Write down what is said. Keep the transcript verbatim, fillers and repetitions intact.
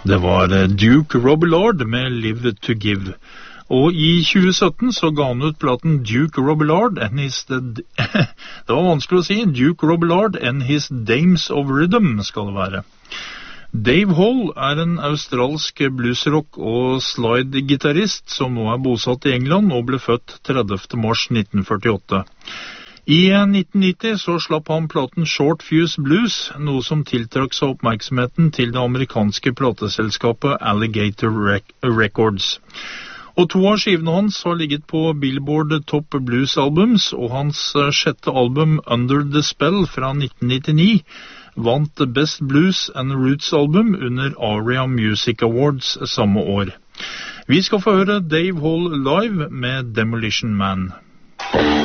Det var Duke Robillard med Live to Give. Og i tjue sytten så ga han ut platen Duke Robillard and his... Det var vanskelig å si. Duke Robillard and his Dames of Rhythm skal det være. Dave Hall er en australsk bluesrock- og slide-gitarrist som nå er bosatt i England og ble født tredivte mars nitten førtiåtte. I nitten nitti så slapp han platen Short Fuse Blues, noe som tiltrakk seg oppmerksomheten til det amerikanske plateselskapet Alligator Rec- Records. Og to av skivene hans har ligget på Billboard Top Blues Albums, og hans sjette album Under the Spell fra nitten nittini vant Best Blues and Roots Album under Aria Music Awards samme år. Vi skal få høre Dave Hall live med Demolition Man.